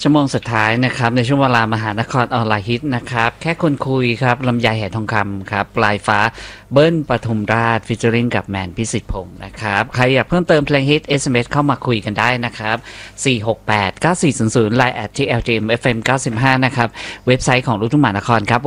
ชั่วโมงสุดท้ายนะครับในช่วงเวลามหานครออนไลน์ฮิตนะครับแค่คนคุยครับลำไยไหทองคำครับปลายฟ้าเบิ้ลปทุมราชฟิชเจอริงกับแมนพิสิทธิ์พงศ์นะครับใครอยากเพิ่มเติมเพลงฮิต SMS เข้ามาคุยกันได้นะครับ4689400 Line @LTMFM95 นะครับเว็บไซต์ของลูกทุ่งมหานครครับ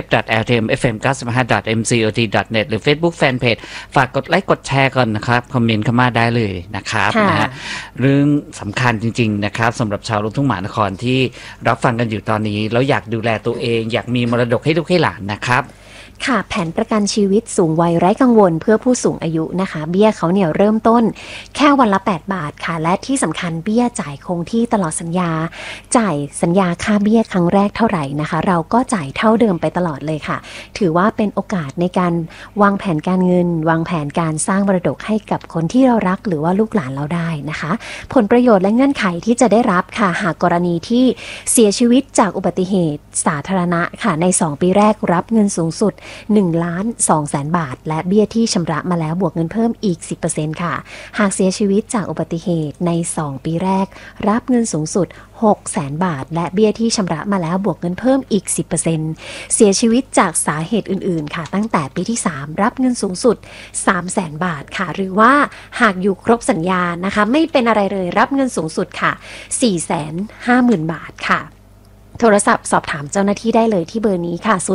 www.ltmfm95.mcot.net หรือ Facebook Fanpage ฝากกดไลค์กดแชร์ก่อนนะครับคอมเมนต์เข้ามาได้เลยนะครับนะฮะเรื่องสำคัญจริงๆนะครับสำหรับชาวลูกทุ่งมหานครที่รับฟังกันอยู่ตอนนี้แล้วอยากดูแลตัวเองอยากมีมรดกให้ลูกให้หลานนะครับค่ะแผนประกันชีวิตสูงวัยไร้กังวลเพื่อผู้สูงอายุนะคะเบี้ยเขาเนี่ยเริ่มต้นแค่วันละ8 บาทค่ะและที่สำคัญเบี้ยจ่ายคงที่ตลอดสัญญาจ่ายสัญญาค่าเบี้ยครั้งแรกเท่าไหร่นะคะเราก็จ่ายเท่าเดิมไปตลอดเลยค่ะถือว่าเป็นโอกาสในการวางแผนการเงินวางแผนการสร้างมรดกให้กับคนที่เรารักหรือว่าลูกหลานเราได้นะคะผลประโยชน์และเงื่อนไขที่จะได้รับค่ะหากกรณีที่เสียชีวิตจากอุบัติเหตุสาธารณะค่ะใน2 ปีแรกรับเงินสูงสุด1,200,000 บาทและเบี้ยที่ชำระมาแล้วบวกเงินเพิ่มอีก 10% ค่ะหากเสียชีวิตจากอุบัติเหตุใน2 ปีแรกรับเงินสูงสุด600,000 บาทและเบี้ยที่ชำระมาแล้วบวกเงินเพิ่มอีก 10% เสียชีวิตจากสาเหตุอื่นๆค่ะตั้งแต่ปีที่3รับเงินสูงสุด 300,000 บาทค่ะหรือว่าหากอยู่ครบสัญญานะคะไม่เป็นอะไรเลยรับเงินสูงสุดค่ะ 450,000 บาทค่ะโทรศัพท์สอบถามเจ้าหน้าที่ได้เลยที่เบอร์นี้ค่ะ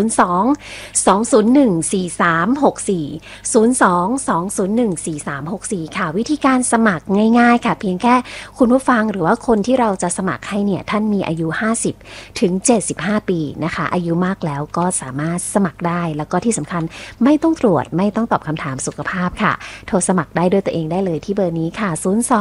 02-201-4364 ค่ะวิธีการสมัครง่ายๆค่ะเพียงแค่คุณผู้ฟังหรือว่าคนที่เราจะสมัครให้เนี่ยท่านมีอายุ50ถึง75 ปีนะคะอายุมากแล้วก็สามารถสมัครได้แล้วก็ที่สำคัญไม่ต้องตรวจไม่ต้องตอบคำถามสุขภาพค่ะโทรสมัครได้ด้วยตัวเองได้เลยที่เบอร์นี้ค่ะ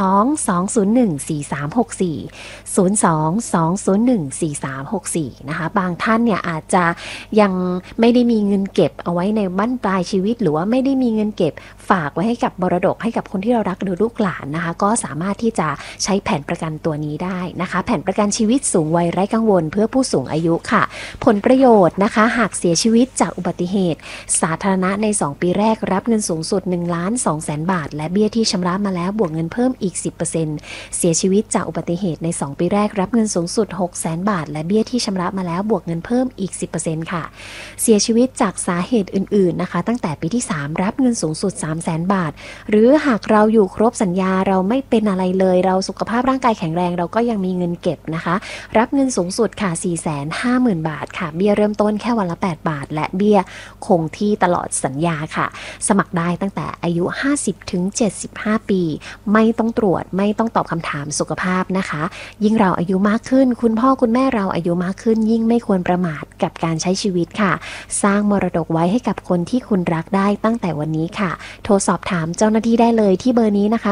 02-201-4364 นะคะบางท่านเนี่ยอาจจะยังไม่ได้มีเงินเก็บเอาไว้ในบั้นปลายชีวิตหรือว่าไม่ได้มีเงินเก็บฝากไว้ให้กับมรดกให้กับคนที่เรารักหรือลูกหลานนะคะก็สามารถที่จะใช้แผนประกันตัวนี้ได้นะคะแผนประกันชีวิตสูงวัยไร้กังวลเพื่อผู้สูงอายุค่ะผลประโยชน์นะคะหากเสียชีวิตจากอุบัติเหตุสาธารณะใน2 ปีแรกรับเงินสูงสุด 1,200,000 บาทและเบี้ยที่ชำระมาแล้วบวกเงินเพิ่มอีก 10% เสียชีวิตจากอุบัติเหตุใน2 ปีแรกรับเงินสูงสุด 600,000 บาทและเบี้ยที่ชำระมาแล้วบวกเงินเพิ่มอีก 10% ค่ะเสียชีวิตจากสาเหตุอื่นๆนะคะตั้งแต่ปีที่3รับเงินสูงสุด 300,000 บาทหรือหากเราอยู่ครบสัญญาเราไม่เป็นอะไรเลยเราสุขภาพร่างกายแข็งแรงเราก็ยังมีเงินเก็บนะคะรับเงินสูงสุดค่ะ 450,000 บาทค่ะเบี้ยเริ่มต้นแค่วันละ8 บาทและเบี้ยคงที่ตลอดสัญญาค่ะสมัครได้ตั้งแต่อายุ50ถึง75 ปีไม่ต้องตรวจไม่ต้องตอบคำถามสุขภาพนะคะยิ่งเราอายุมากขึ้นคุณพ่อคุณแม่เราอายุมากขึ้นยิ่งไม่ควรประมาทกับการใช้ชีวิตค่ะสร้างมรดกไว้ให้กับคนที่คุณรักได้ตั้งแต่วันนี้ค่ะโทรสอบถามเจ้าหน้าที่ได้เลยที่เบอร์นี้นะคะ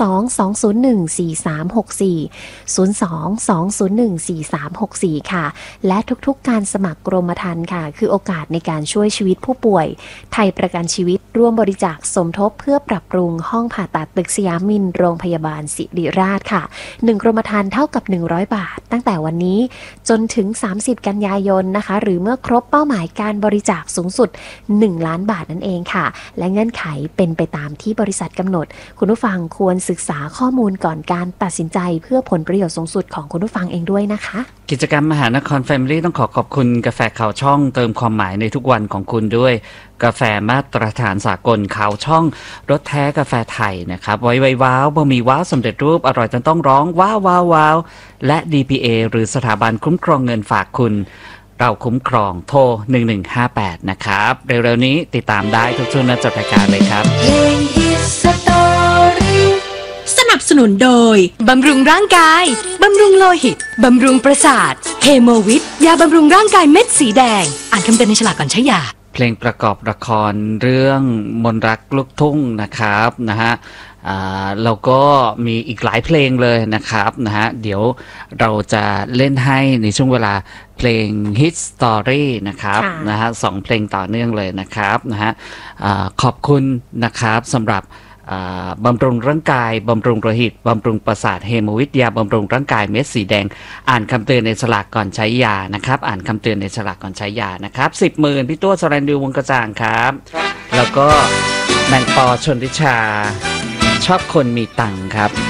02-201-4364 ค่ะและทุกๆการสมัครกรมธรรม์ค่ะคือโอกาสในการช่วยชีวิตผู้ป่วยไทยประกันชีวิตร่วมบริจาคสมทบเพื่อปรับปรุงห้องผ่าตัดตึกสยามมินโรงพยาบาลศิริราชค่ะ1 กรมธรรม์เท่ากับ100 บาทตั้งแต่วันนี้จนถึง30 กันยายนนะคะหรือเมื่อครบเป้าหมายการบริจาคสูงสุด1,000,000 บาทนั่นเองค่ะและเงื่อนไขเป็นไปตามที่บริษัทกำหนดคุณผู้ฟังควรศึกษาข้อมูลก่อนการตัดสินใจเพื่อผลประโยชน์สูงสุดของคุณผู้ฟังเองด้วยนะคะกิจกรรมมหานครแฟมิลี่ต้องขอบคุณกาแฟข่าวช่องเติมความหมายในทุกวันของคุณด้วยกาแฟมาตรฐานสากลข่าวช่องรสแท้กาแฟไทยนะครับไว้ว้าวบะหมี่ว้าวสำเร็จรูปอร่อยจนต้องร้องว้าวว้าวว้าวและ DPA หรือสถาบันคุ้มครองเงินฝากคุณเราคุ้มครองโทร1158นะครับเร็วๆนี้ติดตามได้ทุกช่วงจบรายการเลยครับสนับสนุนโดยบำรุงร่างกายบำรุงโลหิตบำรุงประสาทเฮโมวิทยาบำรุงร่างกายเม็ดสีแดงอ่านคำเตือนในฉลากก่อนใช้ยาเพลงประกอบละครเรื่องมนต์รักลูกทุ่งนะครับนะฮะเราก็มีอีกหลายเพลงเลยนะครับนะฮะเดี๋ยวเราจะเล่นให้ในช่วงเวลาเพลง Hit Story นะครับนะฮะ2 เพลงต่อเนื่องเลยนะครับนะฮะขอบคุณนะครับสำหรับบำรุงร่างกายบำรุงโลหิตบำรุงประสาทเฮโมวิทยาบำรุงร่างกายเม็ดสีแดงอ่านคำเตือนในฉลากก่อนใช้ยานะครับอ่านคำเตือนในฉลากก่อนใช้ยานะครับ10,000พี่ตัวสรันดิววงกระจ่างครับแล้วก็แมงปอชนทิชาชอบคนมีตังค์ครับ